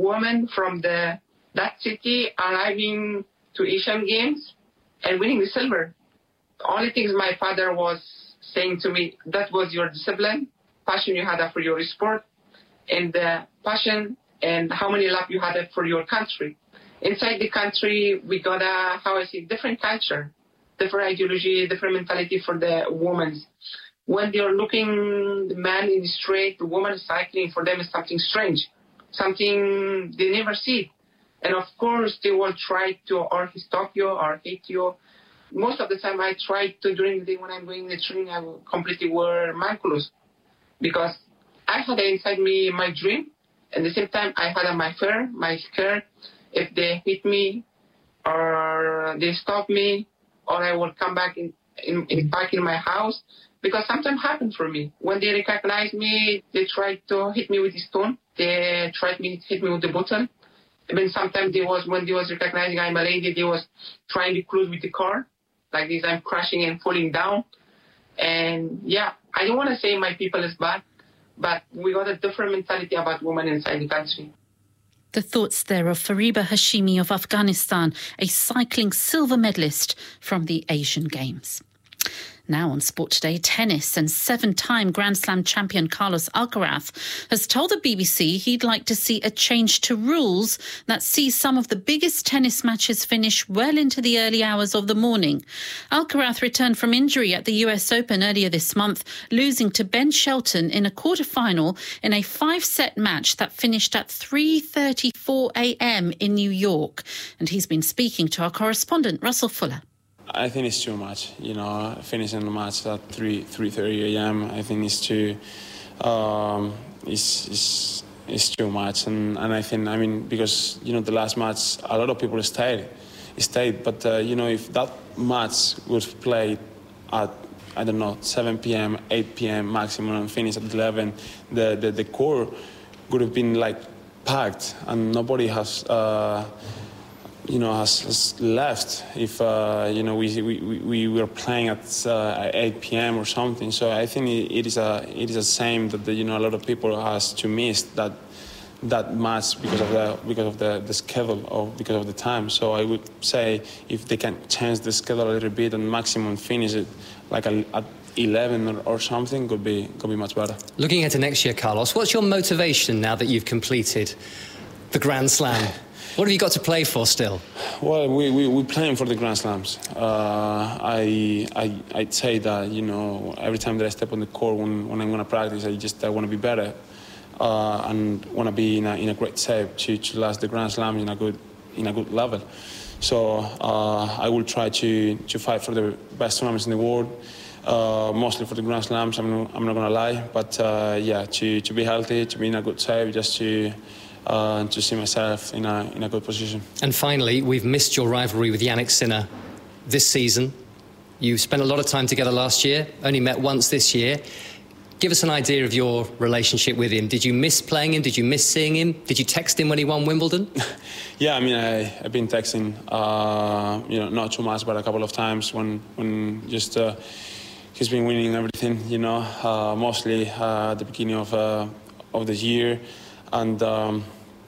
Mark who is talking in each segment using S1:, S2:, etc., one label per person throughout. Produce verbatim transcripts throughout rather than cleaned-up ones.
S1: women from the that city arriving to Asian Games and winning the silver. The only thing my father was saying to me, that was your discipline, passion you had for your sport, and the passion and how many love you had for your country. Inside the country, we got a, how I say, different culture, different ideology, different mentality for the women. When they're looking the man in the street, the woman cycling, for them is something strange, something they never see. And of course, they will try to or stop you or hate you. Most of the time, I try to, during the day when I'm going the training, I will completely wear my clothes. Because I had inside me my dream. At the same time, I had my fear, my scare. If they hit me or they stop me, or I will come back in, in, in back in my house. Because sometimes happen for me. When they recognize me, they try to hit me with a stone. They tried me hit me with the bottle. Even sometimes they was when they was recognizing I'm a lady, they was trying to close with the car. Like this, I'm crashing and falling down. And yeah, I don't want to say my people is bad, but we got a different mentality about women inside the country.
S2: The thoughts there of Fariba Hashimi of Afghanistan, a cycling silver medalist from the Asian Games. Now on Sport Today, tennis and seven-time Grand Slam champion Carlos Alcaraz has told the B B C he'd like to see a change to rules that sees some of the biggest tennis matches finish well into the early hours of the morning. Alcaraz returned from injury at the U S Open earlier this month, losing to Ben Shelton in a quarter-final in a five-set match that finished at three thirty-four a.m. in New York. And he's been speaking to our correspondent, Russell Fuller.
S3: I think it's too much, you know, finishing the match at three thirty a.m. I think it's too, um, it's, it's, it's too much. And, and I think, I mean, because, you know, the last match, a lot of people stayed, stayed. But, uh, you know, if that match was played at, I don't know, seven p.m., eight p.m. maximum and finished at eleven, the, the, the core would have been, like, packed and nobody has... Uh, you know, has, has left if, uh, you know, we, we, we were playing at uh, eight p.m. or something. So I think it, it is a it is a shame that, the, you know, a lot of people has to miss that that match because of the because of the, the schedule or because of the time. So I would say if they can change the schedule a little bit and maximum finish it like a, at eleven or, or something, could be could be much better.
S4: Looking into next year, Carlos, what's your motivation now that you've completed the Grand Slam? What have you got to play for still?
S3: Well, we, we, we're playing for the Grand Slams. Uh, I, I, I'd say that, you know, every time that I step on the court, when, when I'm going to practice, I just I want to be better uh, and want to be in a, in a great shape to, to last the Grand Slams in a good, in a good level. So uh, I will try to, to fight for the best tournaments in the world, uh, mostly for the Grand Slams, I'm not, I'm not going to lie. But, uh, yeah, to, to be healthy, to be in a good shape, just to... Uh, and to see myself in a in a good position.
S4: And finally, we've missed your rivalry with Jannik Sinner this season. You spent a lot of time together last year, only met once this year. Give us an idea of your relationship with him. Did you miss playing him? Did you miss seeing him? Did you text him when he won Wimbledon?
S3: Yeah, I mean, I, I've been texting, uh, you know, not too much, but a couple of times when, when just uh, he's been winning everything, you know, uh, mostly uh, at the beginning of, uh, of the year. And... Um,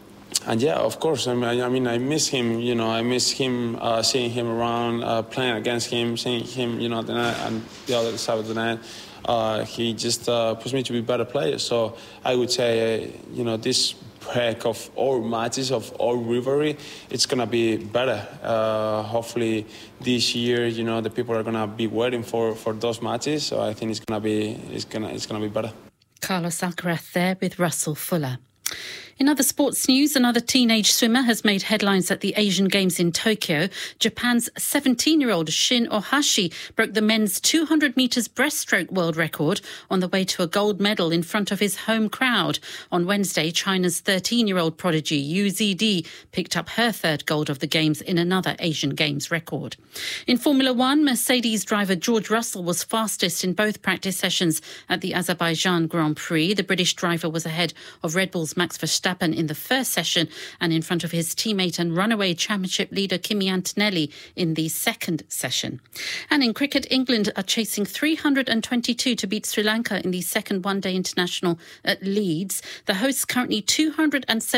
S3: And yeah, of course, I mean, I, mean, I miss him, you know, I miss him, uh, seeing him around, uh, playing against him, seeing him, you know, the night and the other side of the night. Uh, he just uh, pushed me to be a better player. So I would say, uh, you know, this break of all matches, of all rivalry, it's going to be better. Uh, hopefully this year, you know, the people are going to be waiting for, for those matches. So I think it's going to be, it's going to, it's going to be better.
S2: Carlos Alcaraz there with Russell Fuller. In other sports news, another teenage swimmer has made headlines at the Asian Games in Tokyo. Japan's seventeen-year-old Shin Ohashi broke the men's two hundred metres breaststroke world record on the way to a gold medal in front of his home crowd. On Wednesday, China's thirteen-year-old prodigy Yu Zidi picked up her third gold of the Games in another Asian Games record. In Formula One, Mercedes driver George Russell was fastest in both practice sessions at the Azerbaijan Grand Prix. The British driver was ahead of Red Bull's Max Verstappen in the first session and in front of his teammate and runaway championship leader Kimi Antonelli in the second session. And in cricket, England are chasing three hundred twenty-two to beat Sri Lanka in the second one-day international at Leeds. The hosts currently two hundred seventy